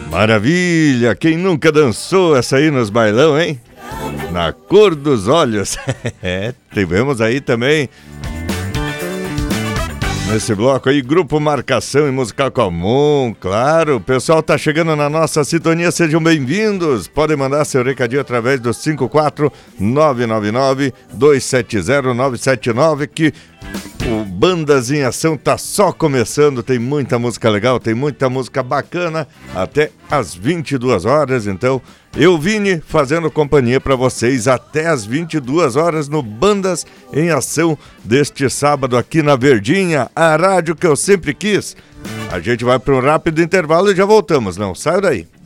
Maravilha! Quem nunca dançou essa aí nos bailão, hein? Na cor dos olhos. Tivemos aí também, nesse bloco aí, Grupo Marcação e Musical Comum. Claro, o pessoal tá chegando na nossa sintonia, sejam bem-vindos. Podem mandar seu recadinho através do 54999-270-979, que o Bandas em Ação tá só começando. Tem muita música legal, tem muita música bacana, até às 22 horas. Então, eu, Vini, fazendo companhia para vocês até às 22 horas no Bandas em Ação deste sábado aqui na Verdinha, a rádio que eu sempre quis. A gente vai para um rápido intervalo e já voltamos, não sai daí.